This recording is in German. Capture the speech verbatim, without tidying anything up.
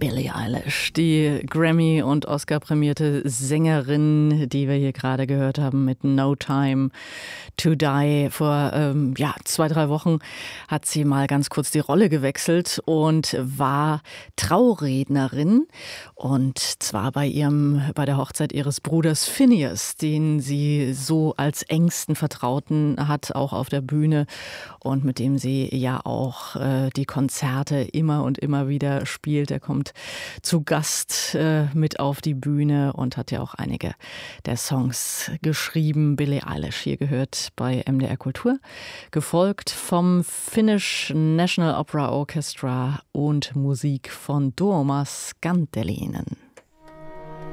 Billie Eilish, die Grammy- und Oscar-prämierte Sängerin, die wir hier gerade gehört haben mit No Time to Die. Vor ähm, ja, zwei, drei Wochen hat sie mal ganz kurz die Rolle gewechselt und war Traurednerin. Und zwar bei ihrem, bei der Hochzeit ihres Bruders Phineas, den sie so als engsten Vertrauten hat, auch auf der Bühne und mit dem sie ja auch äh, die Konzerte immer und immer wieder spielt. Er kommt zu Gast äh, mit auf die Bühne und hat ja auch einige der Songs geschrieben. Billie Eilish hier gehört bei M D R Kultur, gefolgt vom Finnish National Opera Orchestra und Musik von Tuomas Kantelinen.